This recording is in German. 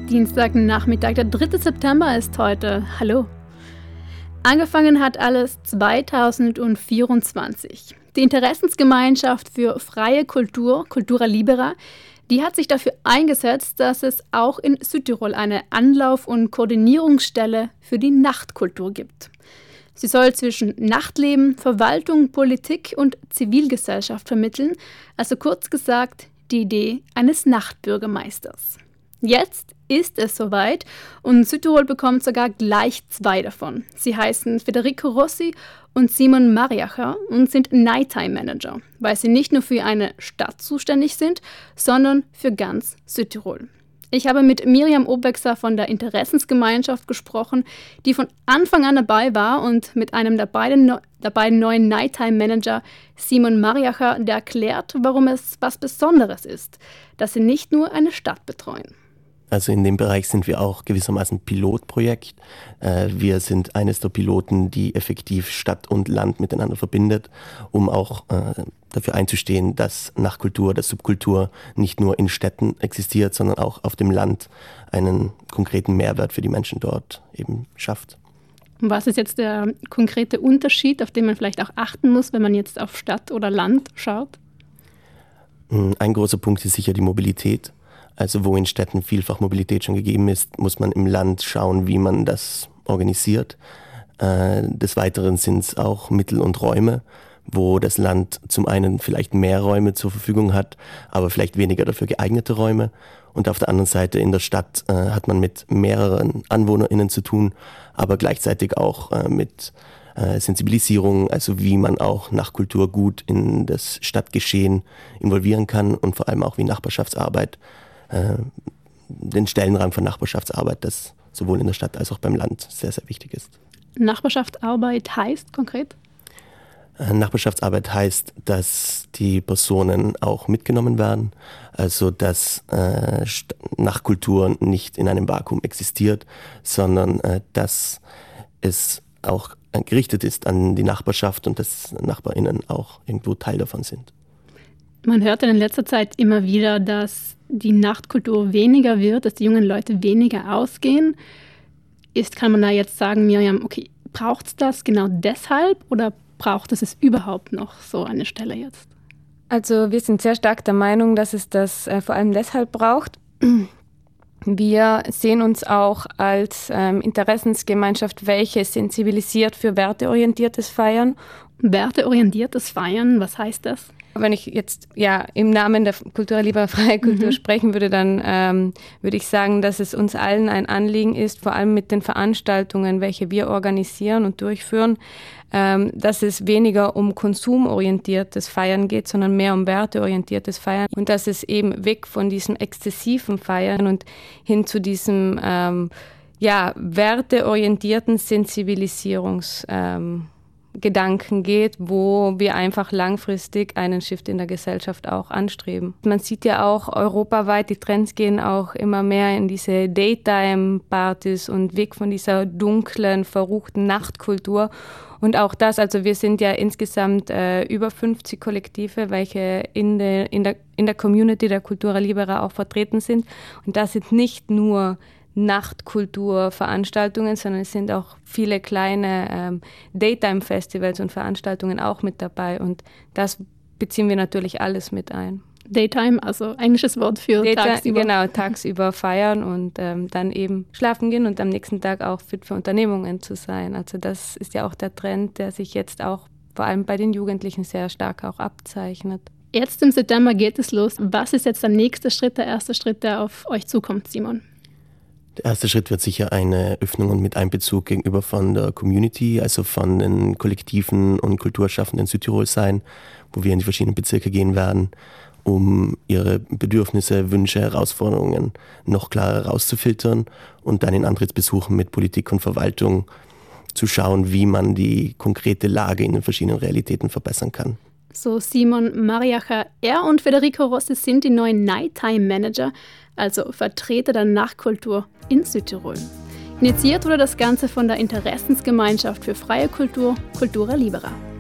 Dienstagnachmittag, der 3. September ist heute. Hallo. Angefangen hat alles 2024. Die Interessensgemeinschaft für freie Kultur, Cultura Libera, die hat sich dafür eingesetzt, dass es auch in Südtirol eine Anlauf- und Koordinierungsstelle für die Nachtkultur gibt. Sie soll zwischen Nachtleben, Verwaltung, Politik und Zivilgesellschaft vermitteln, also kurz gesagt die Idee eines Nachtbürgermeisters. Jetzt ist es soweit und Südtirol bekommt sogar gleich 2 davon. Sie heißen Federico Rossi und Simon Mariacher und sind Nighttime Manager, weil sie nicht nur für eine Stadt zuständig sind, sondern für ganz Südtirol. Ich habe mit Miriam Obexer von der Interessensgemeinschaft gesprochen, die von Anfang an dabei war und mit einem der beiden neuen Nighttime Manager, Simon Mariacher, der erklärt, warum es was Besonderes ist, dass sie nicht nur eine Stadt betreuen. Also in dem Bereich sind wir auch gewissermaßen Pilotprojekt. Wir sind eines der Piloten, die effektiv Stadt und Land miteinander verbindet, um auch dafür einzustehen, dass Nachtkultur, dass Subkultur nicht nur in Städten existiert, sondern auch auf dem Land einen konkreten Mehrwert für die Menschen dort eben schafft. Was ist jetzt der konkrete Unterschied, auf den man vielleicht auch achten muss, wenn man jetzt auf Stadt oder Land schaut? Ein großer Punkt ist sicher die Mobilität. Also wo in Städten vielfach Mobilität schon gegeben ist, muss man im Land schauen, wie man das organisiert. Des Weiteren sind es auch Mittel und Räume, wo das Land zum einen vielleicht mehr Räume zur Verfügung hat, aber vielleicht weniger dafür geeignete Räume. Und auf der anderen Seite in der Stadt hat man mit mehreren AnwohnerInnen zu tun, aber gleichzeitig auch mit Sensibilisierung, also wie man auch Nachtkultur gut in das Stadtgeschehen involvieren kann und vor allem auch wie Nachbarschaftsarbeit den Stellenrang von Nachbarschaftsarbeit, das sowohl in der Stadt als auch beim Land sehr, sehr wichtig ist. Nachbarschaftsarbeit heißt konkret? Nachbarschaftsarbeit heißt, dass die Personen auch mitgenommen werden, also dass Nachtkultur nicht in einem Vakuum existiert, sondern dass es auch gerichtet ist an die Nachbarschaft und dass NachbarInnen auch irgendwo Teil davon sind. Man hört in letzter Zeit immer wieder, dass die Nachtkultur weniger wird, dass die jungen Leute weniger ausgehen. Kann man da jetzt sagen, Miriam, okay, braucht es das genau deshalb oder braucht es überhaupt noch so eine Stelle jetzt? Also wir sind sehr stark der Meinung, dass es das vor allem deshalb braucht. Wir sehen uns auch als Interessensgemeinschaft, welche sensibilisiert für werteorientiertes Feiern. Werteorientiertes Feiern, was heißt das? Wenn ich jetzt im Namen der Cultura Libera freie Kultur sprechen würde, dann würde ich sagen, dass es uns allen ein Anliegen ist, vor allem mit den Veranstaltungen, welche wir organisieren und durchführen, dass es weniger um konsumorientiertes Feiern geht, sondern mehr um werteorientiertes Feiern und dass es eben weg von diesem exzessiven Feiern und hin zu diesem werteorientierten Sensibilisierungsgedanken geht, wo wir einfach langfristig einen Shift in der Gesellschaft auch anstreben. Man sieht ja auch europaweit, die Trends gehen auch immer mehr in diese Daytime-Partys und weg von dieser dunklen, verruchten Nachtkultur. Und auch das, also wir sind ja insgesamt über 50 Kollektive, welche in der Community der Cultura Libera auch vertreten sind. Und das sind nicht nur Nachtkulturveranstaltungen, sondern es sind auch viele kleine Daytime-Festivals und Veranstaltungen auch mit dabei und das beziehen wir natürlich alles mit ein. Daytime, also englisches Wort für tagsüber. Genau, tagsüber feiern und dann eben schlafen gehen und am nächsten Tag auch fit für Unternehmungen zu sein. Also das ist ja auch der Trend, der sich jetzt auch vor allem bei den Jugendlichen sehr stark auch abzeichnet. Jetzt im September geht es los. Was ist jetzt der nächste Schritt, der erste Schritt, der auf euch zukommt, Simon? Der erste Schritt wird sicher eine Öffnung und mit Einbezug gegenüber von der Community, also von den Kollektiven und Kulturschaffenden Südtirol sein, wo wir in die verschiedenen Bezirke gehen werden, um ihre Bedürfnisse, Wünsche, Herausforderungen noch klarer herauszufiltern und dann in Antrittsbesuchen mit Politik und Verwaltung zu schauen, wie man die konkrete Lage in den verschiedenen Realitäten verbessern kann. So Simon Mariacher, er und Federico Rossi sind die neuen Nighttime Manager, also Vertreter der Nachtkultur in Südtirol. Initiiert wurde das Ganze von der Interessensgemeinschaft für freie Kultur, Cultura Libera.